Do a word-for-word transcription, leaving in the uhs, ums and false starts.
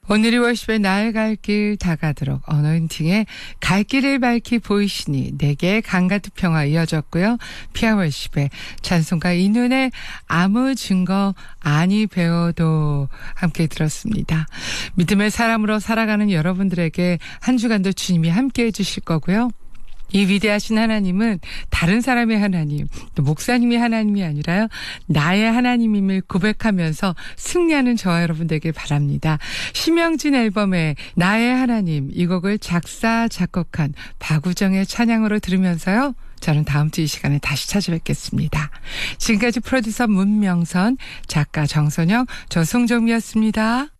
오늘이 월십의 나의 갈 길 다가도록 어노인팅의 갈 길을 밝히 보이시니 내게 강가드 평화 이어졌고요. 피아 월십의 찬송가 이눈의 아무 증거 아니 배워도 함께 들었습니다. 믿음의 사람으로 살아가는 여러분들에게 한 주간도 주님이 함께 해주실 거고요. 이 위대하신 하나님은 다른 사람의 하나님, 또 목사님이 하나님이 아니라요. 나의 하나님임을 고백하면서 승리하는 저와 여러분들에게 바랍니다. 심영진 앨범의 나의 하나님 이 곡을 작사 작곡한 박우정의 찬양으로 들으면서요. 저는 다음 주 이 시간에 다시 찾아뵙겠습니다. 지금까지 프로듀서 문명선, 작가 정선영, 조승종이었습니다.